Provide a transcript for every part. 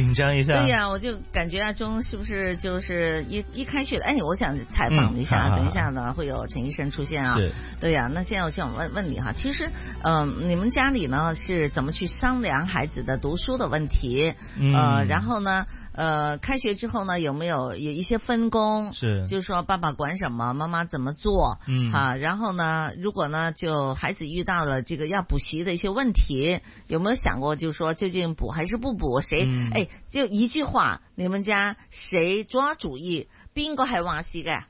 紧张一下。 对呀，我就感觉阿中是不是就是一开学，哎，我想采访一下，等一下呢会有陈医生出现啊。 是。 对呀，那现在我想问你哈，其实你们家里呢是怎么去商量孩子的读书的问题？然后呢？开学之后呢，有没有一些分工？ 是， 就是说爸爸管什么，妈妈怎么做？然后呢，如果呢，就孩子遇到了这个要补习的一些问题，有没有想过，就是说究竟补还是不补？谁？就一句话，你们家谁抓主意？邊個係話事嘅？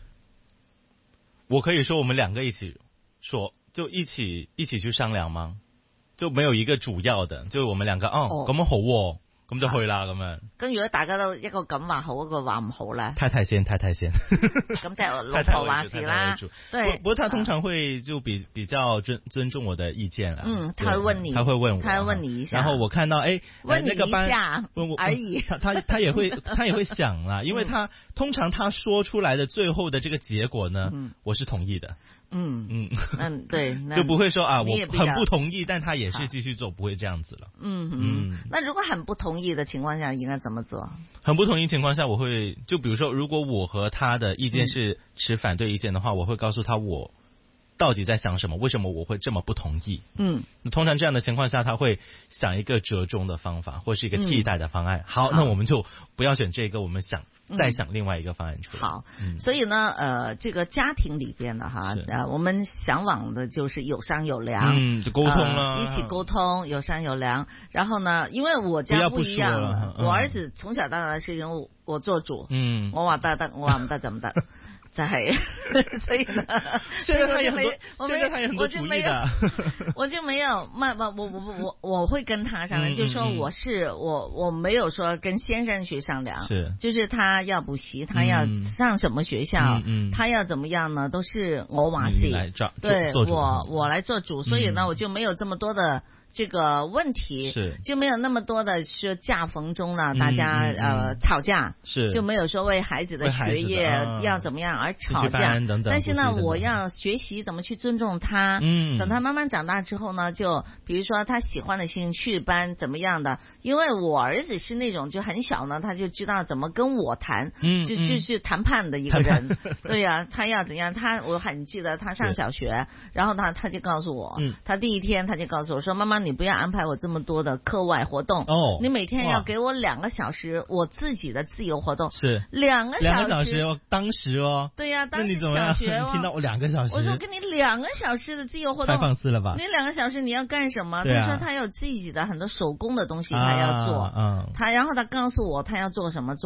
我可以说我们两个一起说，就一起去商量吗？就没有一个主要的，就我们两个咁樣好喎。咁就去啦，咁樣。 咁如果大家都一個咁話好，一個話唔好咧？ 太太先。 咁就老婆話事啦。 对，不过他通常会就比较尊重我的意见啦。 他会问你， 他会问我， 他会问你一下。 然后我看到问你那个班一下问我而已。 他也会想啦，因为通常他说出来的最后的这个结果呢，我是同意的。 对， 就不会说啊，我很不同意，但他也是继续做，不会这样子了。 那如果很不同意的情况下，应该怎么做？ 很不同意情况下，我会就比如说，如果我和他的意见是持反对意见的话，我会告诉他我到底在想什么，为什么我会这么不同意。那通常这样的情况下，他会想一个折中的方法，或是一个替代的方案。好，那我们就不要选这个，我们再想另外一个方案出来。 好，所以呢，这个家庭里边的哈，我们向往的就是有商有量， 就沟通了， 一起沟通，有商有量。然后呢，因为我家不一样了，我儿子从小到大的事情我做主，我話得，我話唔得就唔得。就係，所以呢， 现在他也很多主意的， 我就没有，我会跟他商量，就是说我没有说跟先生去商量， 是， 就是他要补习，他要上什么学校，他要怎么样呢，都是我話事，对，我来做主，所以呢，我就没有这么多的这个问题， 是， 就没有那么多的说夹缝中呢，大家吵架， 是， 就没有说为孩子的学业要怎么样而吵架等等。 但是呢，我要学习怎么去尊重他。等他慢慢长大之后呢，就比如说他喜欢的兴趣班怎么样的，因为我儿子是那种就很小呢，他就知道怎么跟我谈，就是谈判的一个人。对呀，他要怎样？我很记得他上小学，然后他就告诉我，他第一天他就告诉我说，妈妈，你不要安排我这么多的课外活动，你每天要给我2个小时我自己的自由活动。 是 2个小时哦，当时哦。 对呀，当时小学哦。 听到我2个小时， 我说给你2个小时的自由活动， 太放肆了吧？ 你2个小时你要干什么？他说他有自己的很多手工的东西他要做，然后他告诉我他要做什么。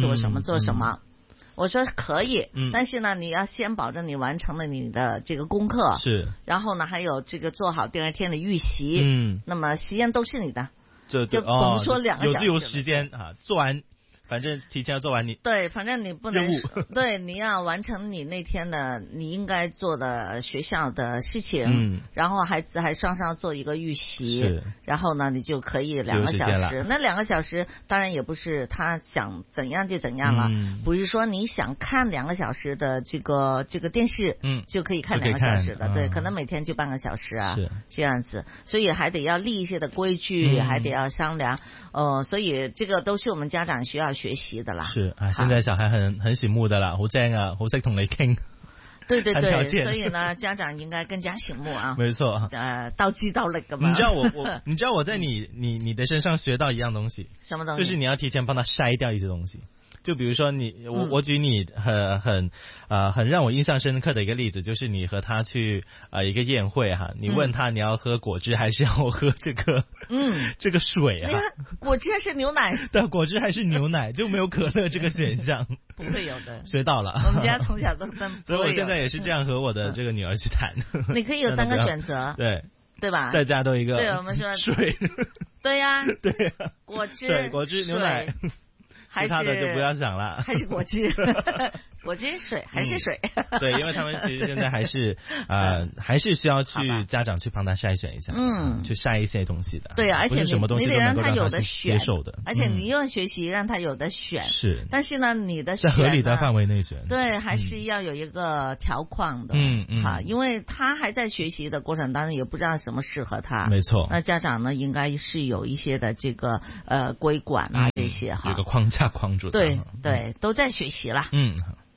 我说可以，但是呢，你要先保证你完成了你的这个功课， 是， 然后呢，还有这个做好第2天的预习，那么时间都是你的，就甭说2个小时， 有自由时间啊，做完。反正提前要做完你对，反正你不能对，你要完成你那天的你应该做的学校的事情，然后孩子还上做一个预习，然后呢你就可以2个小时。那2个小时当然也不是他想怎样就怎样了，不是说你想看2个小时的这个电视，就可以看2个小时的，对，可能每天就半个小时啊，这样子，所以还得要立一些的规矩，还得要商量，所以这个都是我们家长需要学习的啦。 是啊，现在小孩很醒目的啦，好正啊，好識同你傾。 对，所以呢，家长应该更加醒目啊。 没错， 到机到力的嘛。 你知道我在你的身上学到一样东西， 什么东西？ 就是你要提前帮他筛掉一些东西。就比如说我举你很让我印象深刻的一个例子，就是你和他去一个宴会哈，你问他你要喝果汁还是要喝这个这个水啊？ 果汁还是牛奶？ 对，果汁还是牛奶，就没有可乐这个选项。 不会有的， 学到了。 我们家从小都所以我现在也是这样和我的这个女儿去谈。 你可以有3个选择，对吧？ 再加多一个。 对，我们说水。 对呀， 对， 果汁、 牛奶。其他的就不要想了， 还是果汁。 果汁水还是水。 对，因为他们其实现在还是需要去家长去帮他筛选一下，去筛一些东西的。 对，而且你得让他有的选， 接受的， 而且你要学习让他有的选。 是， 但是呢，你的选在合理的范围内选。 对，还是要有一个条框的。因为他还在学习的过程当中，也不知道什么适合他。 没错。 那家长呢，应该是有一些的这个规管啊这些哈， 有个框架框住。 对，都在学习啦。